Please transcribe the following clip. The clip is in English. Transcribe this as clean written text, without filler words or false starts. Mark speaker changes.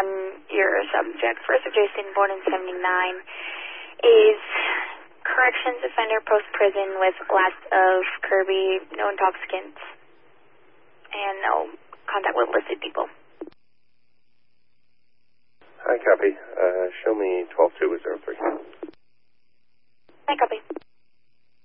Speaker 1: on your subject. First of Jason, born in 79, is corrections offender post-prison with last of Kirby, no intoxicants, and no contact with listed people.
Speaker 2: Hi, copy. Show me 12203.
Speaker 1: Hi, copy.